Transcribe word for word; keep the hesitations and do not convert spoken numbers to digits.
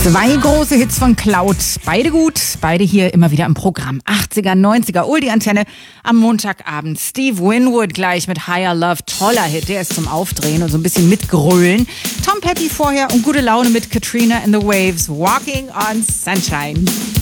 Zwei große Hits von Cloud, beide gut, beide hier immer wieder im Programm. achtziger, neunziger, Ul die Antenne am Montagabend. Steve Winwood gleich mit Higher Love, toller Hit, der ist zum Aufdrehen und so ein bisschen mitgrölen. Tom Petty vorher und gute Laune mit Katrina and the Waves, Walking on Sunshine.